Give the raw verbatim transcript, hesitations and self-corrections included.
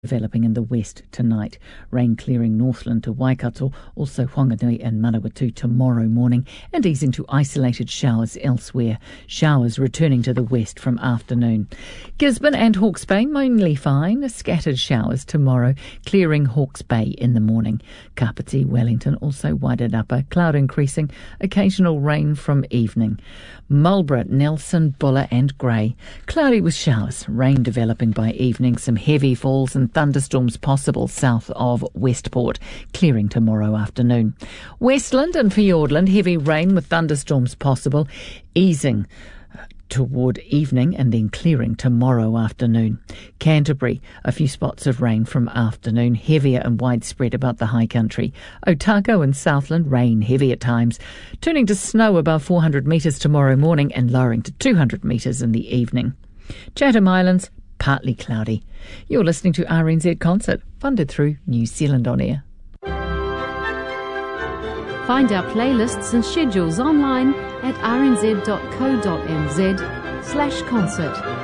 developing in the west tonight. Rain clearing Northland to Waikato, also Whanganui and Manawatu tomorrow morning, and easing to isolated showers elsewhere. Showers returning to the west from afternoon. Gisborne and Hawke's Bay mainly fine, scattered showers tomorrow, clearing Hawke's Bay in the morning. Kapiti, Wellington also Wairarapa, cloud increasing, occasional rain from evening. Marlborough, Nelson, Buller and Grey, cloudy with showers, rain developing by evening, some heavy falls and thunderstorms possible south of Westport, clearing tomorrow afternoon. Westland and Fiordland, heavy rain with thunderstorms possible, easing toward evening and then clearing tomorrow afternoon. Canterbury, a few spots of rain from afternoon, heavier and widespread about the high country. Otago and Southland, rain heavy at times, turning to snow above four hundred metres tomorrow morning and lowering to two hundred metres in the evening. Chatham Islands, partly cloudy. You're listening to R N Z Concert, funded through New Zealand On Air. Find our playlists and schedules online at rnz.co.nz slash concert.